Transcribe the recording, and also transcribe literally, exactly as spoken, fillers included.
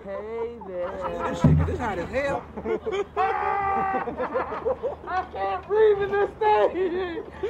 Hey there. Let's do this shit, 'cause this hot as hell. I can't breathe in this thing.